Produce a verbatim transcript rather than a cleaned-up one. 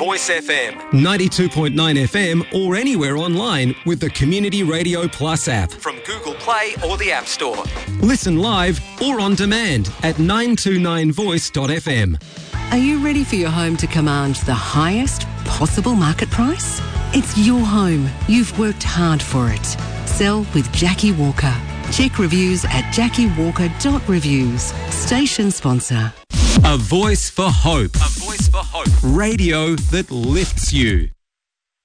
Voice F M. ninety-two point nine F M or anywhere online with the Community Radio Plus app. From Google Play or the App Store. Listen live or on demand at nine two nine voice dot f m. Are you ready for your home to command the highest possible market price? It's your home. You've worked hard for it. Sell with Jackie Walker. Check reviews at jackie walker dot reviews. Station sponsor. A voice for hope. A voice for hope. Radio that lifts you.